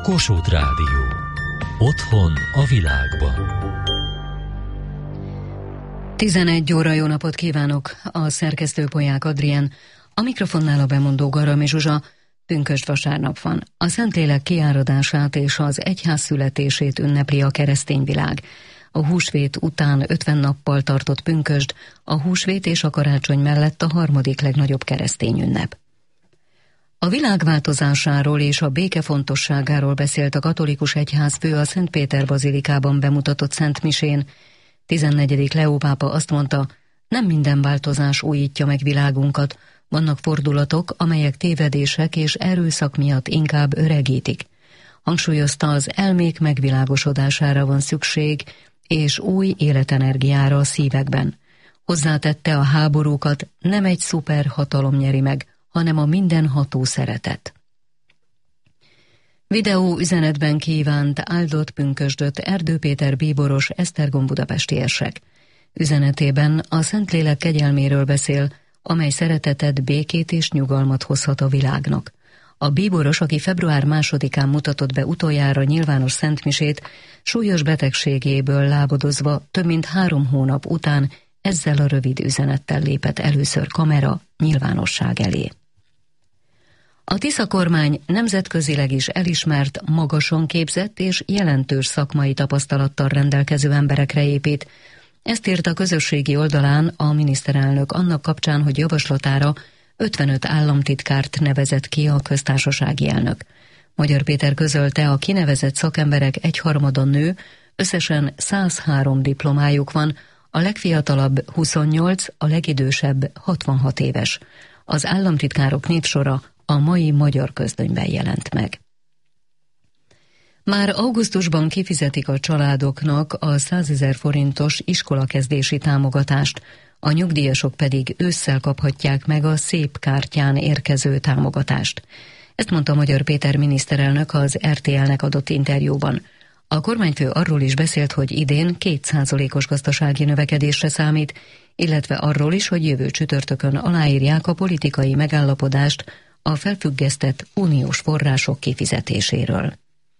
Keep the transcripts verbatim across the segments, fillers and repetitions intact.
Kossuth Rádió. Otthon a világban. tizenegy óra, jó napot kívánok! A szerkesztő Polyák Adrien, a mikrofonnál a bemondó Garami Zsuzsa. Pünkösd vasárnap van. A Szentlélek kiáradását és az egyház születését ünnepli a keresztény világ. A húsvét után ötven nappal tartott pünkösd, a húsvét és a karácsony mellett a harmadik legnagyobb keresztény ünnep. A világ változásáról és a béke fontosságáról beszélt a katolikus egyházfő a Szent Péter bazilikában bemutatott szentmisén. tizennegyedik Leó pápa azt mondta, nem minden változás újítja meg világunkat, vannak fordulatok, amelyek tévedések és erőszak miatt inkább öregítik. Hangsúlyozta, az elmék megvilágosodására van szükség, és új életenergiára a szívekben. Hozzátette, a háborúkat nem egy szuperhatalom nyeri meg, hanem a mindenható szeretet. Videó üzenetben kívánt áldott pünkösdöt Erdő Péter bíboros Esztergom budapestiesek. Üzenetében a Szentlélek kegyelméről beszél, amely szeretetet, békét és nyugalmat hozhat a világnak. A bíboros, aki február másodikán mutatott be utoljára nyilvános szentmisét, súlyos betegségéből lábadozva több mint három hónap után ezzel a rövid üzenettel lépett először kamera nyilvánosság elé. A Tisza kormány nemzetközileg is elismert, magasan képzett és jelentős szakmai tapasztalattal rendelkező emberekre épít. Ezt írt a közösségi oldalán a miniszterelnök annak kapcsán, hogy javaslatára ötvenöt államtitkárt nevezett ki a köztársasági elnök. Magyar Péter közölte, a kinevezett szakemberek egyharmada nő, összesen száz három diplomájuk van, a legfiatalabb huszonnyolc, a legidősebb hatvanhat éves. Az államtitkárok névsora a mai Magyar Közlönyben jelent meg. Már augusztusban kifizetik a családoknak a százezer forintos iskolakezdési támogatást, a nyugdíjasok pedig ősszel kaphatják meg a szép kártyán érkező támogatást. Ezt mondta Magyar Péter miniszterelnök az er té el-nek adott interjúban. A kormányfő arról is beszélt, hogy idén két százalékos gazdasági növekedésre számít, illetve arról is, hogy jövő csütörtökön aláírják a politikai megállapodást a felfüggesztett uniós források kifizetéséről.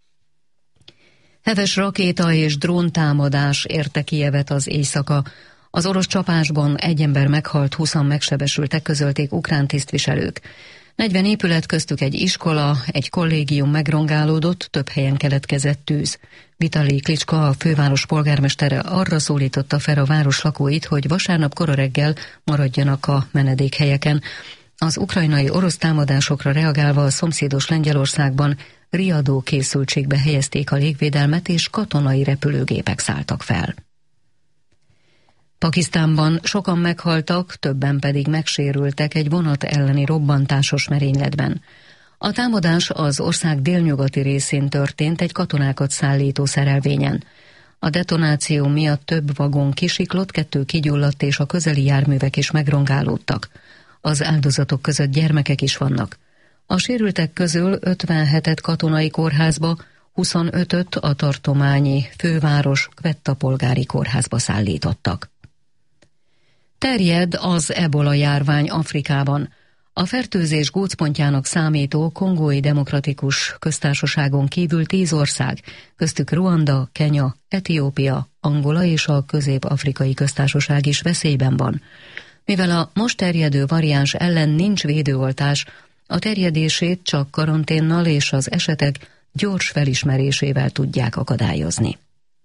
Heves rakéta és dróntámadás érte Kijevet az éjszaka. Az orosz csapásban egy ember meghalt, húszan megsebesültek, közölték ukrán tisztviselők. negyven épület, köztük egy iskola, egy kollégium megrongálódott, több helyen keletkezett tűz. Vitali Klitschko, a főváros polgármestere arra szólította fel a város lakóit, hogy vasárnap kora reggel maradjanak a menedékhelyeken. Az ukrajnai orosz támadásokra reagálva a szomszédos Lengyelországban riadó készültségbe helyezték a légvédelmet, és katonai repülőgépek szálltak fel. Pakisztánban sokan meghaltak, többen pedig megsérültek egy vonat elleni robbantásos merényletben. A támadás az ország délnyugati részén történt egy katonákat szállító szerelvényen. A detonáció miatt több vagon kisiklott, kettő kigyulladt, és a közeli járművek is megrongálódtak. Az áldozatok között gyermekek is vannak. A sérültek közül ötvenhetet katonai kórházba, huszonötöt a tartományi főváros Quetta polgári kórházba szállítottak. Terjed az ebola járvány Afrikában. A fertőzés gócpontjának számító Kongói Demokratikus Köztársaságon kívül tíz ország, köztük Ruanda, Kenya, Etiópia, Angola és a Közép-Afrikai Köztársaság is veszélyben van. Mivel a most terjedő variáns ellen nincs védőoltás, a terjedését csak karanténnal és az esetek gyors felismerésével tudják akadályozni.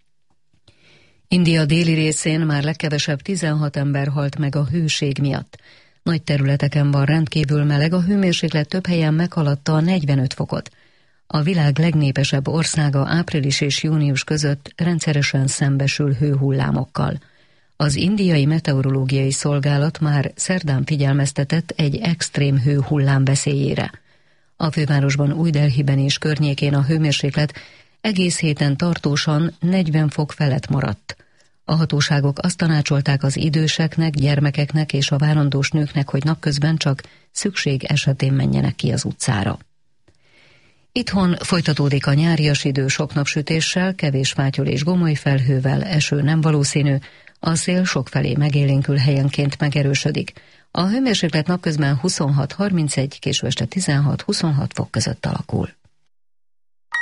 India déli részén már legkevesebb tizenhat ember halt meg a hőség miatt. Nagy területeken van rendkívül meleg, a hőmérséklet több helyen meghaladta a negyvenöt fokot. A világ legnépesebb országa április és június között rendszeresen szembesül hőhullámokkal. Az indiai meteorológiai szolgálat már szerdán figyelmeztetett egy extrém hőhullám veszélyére. A fővárosban, Új Delhiben és környékén a hőmérséklet egész héten tartósan negyven fok felett maradt. A hatóságok azt tanácsolták az időseknek, gyermekeknek és a várandós nőknek, hogy napközben csak szükség esetén menjenek ki az utcára. Itthon folytatódik a nyárias idő sok napsütéssel, kevés fátyol és gomoly felhővel, eső nem valószínű, a szél sokfelé megélénkül, helyenként megerősödik. A hőmérséklet napközben huszonhat harmincegy, késő este tizenhat huszonhat fok között alakul.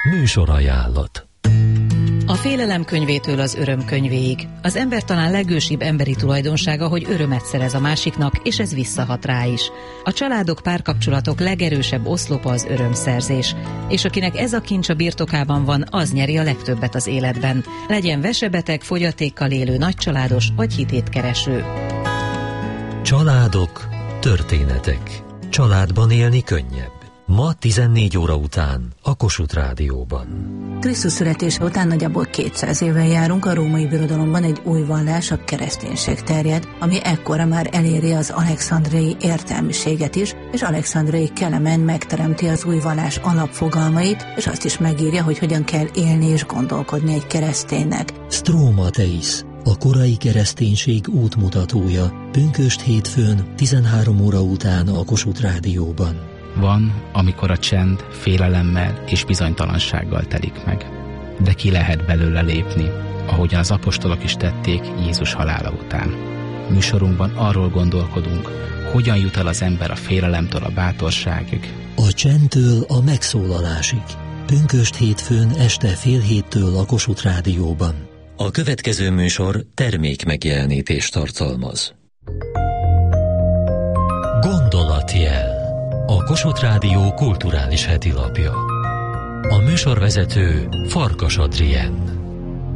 Műsorajánlat. A félelem könyvétől az öröm könyvéig. Az ember talán legősibb emberi tulajdonsága, hogy örömet szerez a másiknak, és ez visszahat rá is. A családok, párkapcsolatok legerősebb oszlopa az örömszerzés, és akinek ez a kincs a birtokában van, az nyeri a legtöbbet az életben. Legyen vesebeteg, fogyatékkal élő, nagycsaládos vagy hitétkereső. Családok, történetek. Családban élni könnyebb. Ma tizennégy óra után a Kossuth Rádióban. Krisztus születése után nagyjából kétszáz éve járunk, a római birodalomban egy új vallás, a kereszténység terjed, ami ekkora már eléri az alexandriai értelmiséget is, és Alexandriai Kelemen megteremti az új vallás alapfogalmait, és azt is megírja, hogy hogyan kell élni és gondolkodni egy kereszténynek. Stromateis, a korai kereszténység útmutatója, pünkösd hétfőn tizenhárom óra után a Kossuth Rádióban. Van, amikor a csend félelemmel és bizonytalansággal telik meg, de ki lehet belőle lépni, ahogyan az apostolok is tették Jézus halála után. Műsorunkban arról gondolkodunk, hogyan jut el az ember a félelemtől a bátorságig. A csendtől a megszólalásig. Pünkösd hétfőn este fél héttől a Kossuth Rádióban. A következő műsor termék megjelenítést tartalmaz. Gondolatjel. A Kossuth Rádió kulturális hetilapja. A műsorvezető Farkas Adrien.